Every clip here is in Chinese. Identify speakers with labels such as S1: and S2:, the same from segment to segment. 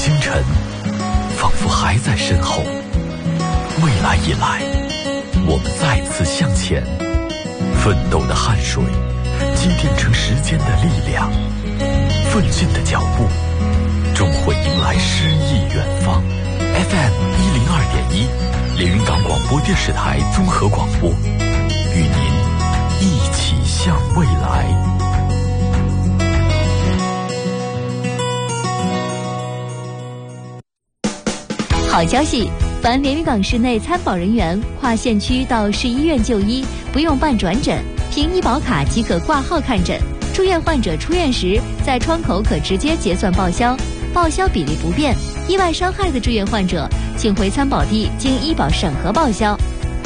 S1: 星辰仿佛还在身后，未来已来，我们再次向前，奋斗的汗水积淀成时间的力量，奋进的脚步终会迎来诗意远方。 FM 102.1连云港广播电视台综合广播，与您一起向未来。
S2: 好消息，凡连云港市内参保人员跨县区到市医院就医，不用办转诊，凭医保卡即可挂号看诊。住院患者出院时，在窗口可直接结算报销，报销比例不变。意外伤害的住院患者，请回参保地经医保审核报销。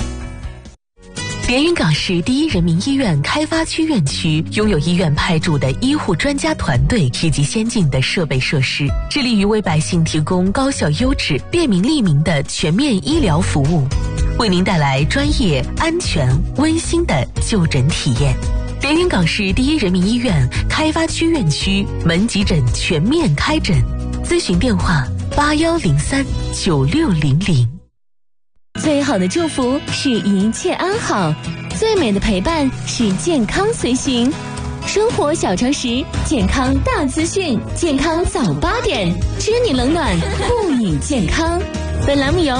S3: 连云港市第一人民医院开发区院区拥有医院派驻的医护专家团队以及先进的设备设施，致力于为百姓提供高效优质、便民利民的全面医疗服务，为您带来专业、安全、温馨的就诊体验。连云港市第一人民医院开发区院区门急诊全面开诊，咨询电话81039600。
S2: 最好的祝福是一切安好，最美的陪伴是健康随行。生活小常识，健康大资讯，健康早8点，知你冷暖，护你健康。本栏目由